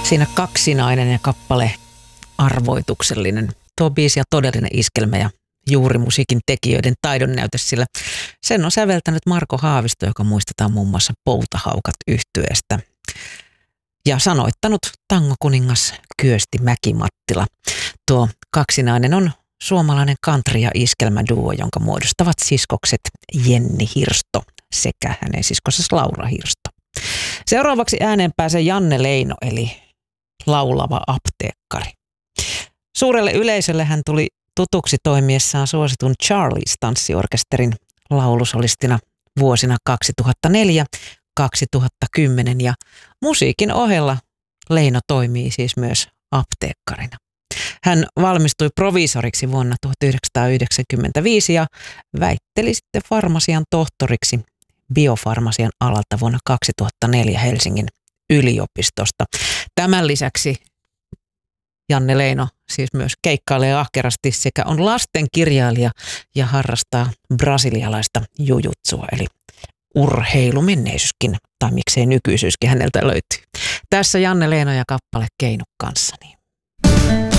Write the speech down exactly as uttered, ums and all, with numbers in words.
Siinä kaksinainen ja kappale arvoituksellinen. Tuo biisi ja todellinen iskelmä ja juuri musiikin tekijöiden taidon näytös, sillä sen on säveltänyt Marko Haavisto, joka muistetaan muun muassa Poutahaukat -yhtyeestä. Ja sanoittanut tangokuningas Kyösti Mäki-Mattila. Tuo kaksinainen on suomalainen country- ja iskelmäduo, jonka muodostavat siskokset Jenni Hirsto sekä hänen siskonsa Laura Hirsto. Seuraavaksi ääneen pääsee Janne Leino, eli laulava apteekkari. Suurelle yleisölle hän tuli tutuksi toimiessaan suositun Charlies tanssiorkesterin laulusolistina vuosina kaksituhattaneljä kaksituhattakymmenen ja musiikin ohella Leino toimii siis myös apteekkarina. Hän valmistui proviisoriksi vuonna tuhatyhdeksänsataayhdeksänkymmentäviisi ja väitteli sitten farmasian tohtoriksi biofarmasian alalta vuonna kaksituhattaneljä Helsingin yliopistosta. Tämän lisäksi Janne Leino siis myös keikkailee ahkerasti sekä on lastenkirjailija ja harrastaa brasilialaista jujutsua, eli urheilumenneisyyskin, tai miksei nykyisyyskin häneltä löytyy. Tässä Janne Leino ja kappale Keinu kanssani.